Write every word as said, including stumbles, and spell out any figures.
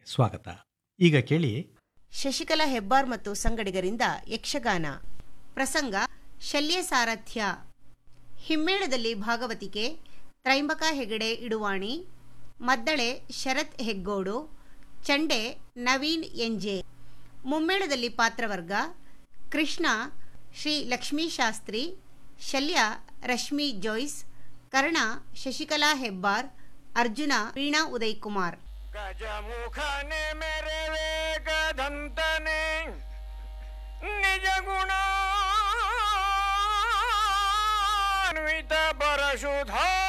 ಸ್ವಾಗತ. ಈಗ ಕೇಳಿ ಶಶಿಕಲಾ ಹೆಬ್ಬಾರ್ ಮತ್ತು ಸಂಗಡಿಗರಿಂದ ಯಕ್ಷಗಾನ. ಪ್ರಸಂಗ ಶಲ್ಯ ಸಾರಥ್ಯ. ಹಿಮ್ಮೇಳದಲ್ಲಿ ಭಾಗವತಿಕೆ ತ್ರೈಂಬಕ ಹೆಗಡೆ ಇಡುವಾಣಿ, ಮದ್ದಳೆ ಶರತ್ ಹೆಗ್ಗೋಡು, ಚಂಡೆ ನವೀನ್ ಎಂಜೆ. ಮುಮ್ಮೇಳದಲ್ಲಿ ಪಾತ್ರವರ್ಗ ಕೃಷ್ಣ ಶ್ರೀ ಲಕ್ಷ್ಮೀ ಶಾಸ್ತ್ರಿ, ಶಲ್ಯ ರಶ್ಮಿ ಜೋಯ್ಸ್, ಕರ್ಣ ಶಶಿಕಲಾ ಹೆಬ್ಬಾರ್, ಅರ್ಜುನ ವೀಣಾ ಉದಯ್ ಕುಮಾರ್. ಗಜಮುಖನೆ ಮೇರೆ ವೇಗದಂತನೆ ನಿಜ ಗುಣಾನ್ವಿತ ಪರಶುಧಾ